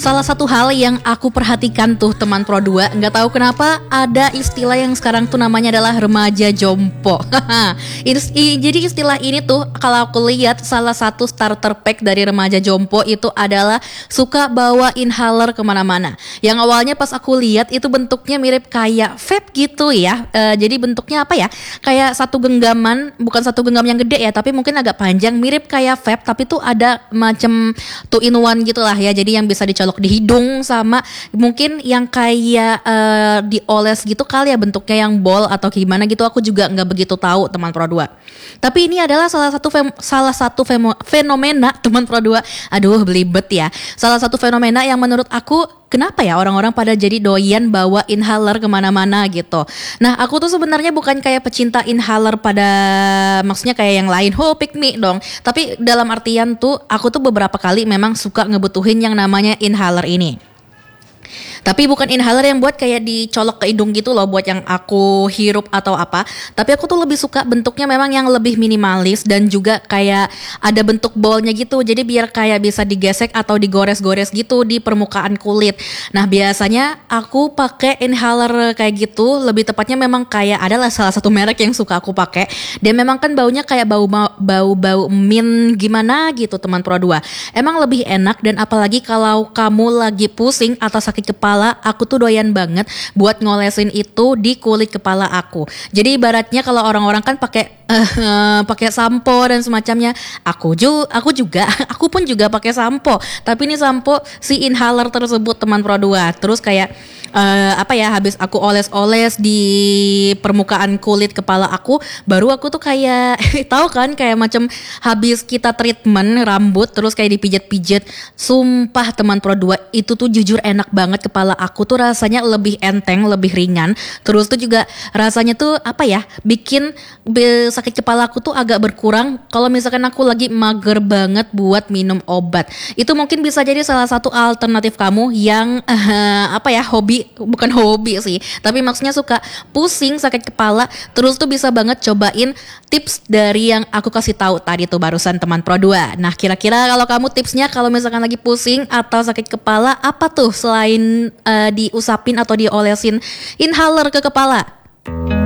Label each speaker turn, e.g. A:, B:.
A: salah satu hal yang aku perhatikan tuh teman Pro 2, nggak tahu kenapa ada istilah yang sekarang tuh namanya adalah remaja jompo. Jadi istilah ini tuh kalau aku lihat salah satu starter pack dari remaja jompo itu adalah suka bawa inhaler kemana-mana. Yang awalnya pas aku lihat itu bentuknya mirip kayak vape gitu ya. Jadi bentuknya apa ya? Kayak satu genggaman, bukan satu genggam yang gede ya, tapi mungkin agak panjang, mirip kayak vape, tapi tuh ada macam two in one gitulah ya. Jadi yang bisa dicolok di hidung sama mungkin yang kayak dioles gitu kali ya, bentuknya yang ball atau gimana gitu, aku juga nggak begitu tahu teman Pro 2. Tapi ini adalah salah satu fenomena teman Pro 2. Aduh belibet ya. Salah satu fenomena yang menurut aku kenapa ya orang-orang pada jadi doyan bawa inhaler kemana-mana gitu. Nah aku tuh sebenarnya bukan kayak pecinta inhaler pada maksudnya kayak yang lain, pick me dong. Tapi dalam artian tuh aku tuh beberapa kali memang suka ngebutuhin yang namanya inhaler ini. Tapi bukan inhaler yang buat kayak dicolok ke hidung gitu loh, buat yang aku hirup atau apa. Tapi aku tuh lebih suka bentuknya memang yang lebih minimalis dan juga kayak ada bentuk ballnya gitu. Jadi biar kayak bisa digesek atau digores-gores gitu di permukaan kulit. Nah biasanya aku pakai inhaler kayak gitu. Lebih tepatnya memang kayak adalah salah satu merek yang suka aku pakai. Dan memang kan baunya kayak bau mint gimana gitu teman Pro 2. Emang lebih enak, dan apalagi kalau kamu lagi pusing atau sakit kepala, aku tuh doyan banget buat ngolesin itu di kulit kepala aku. Jadi ibaratnya kalau orang-orang kan pakai sampo dan semacamnya, aku pun juga pakai sampo. Tapi ini sampo si inhaler tersebut teman Pro 2. Terus kayak habis aku oles-oles di permukaan kulit kepala aku, baru aku tuh kayak tahu kan kayak macam habis kita treatment rambut terus kayak dipijat-pijat. Sumpah teman Pro 2, itu tuh jujur enak banget. Kepala aku tuh rasanya lebih enteng, lebih ringan. Terus tuh juga rasanya tuh bikin sakit kepala aku tuh agak berkurang kalau misalkan aku lagi mager banget buat minum obat. Itu mungkin bisa jadi salah satu alternatif kamu yang bukan hobi sih, tapi maksudnya suka pusing sakit kepala, terus tuh bisa banget cobain tips dari yang aku kasih tahu tadi tuh barusan teman Pro 2. Nah kira-kira kalau kamu tipsnya kalau misalkan lagi pusing atau sakit kepala apa tuh selain diusapin atau diolesin inhaler ke kepala?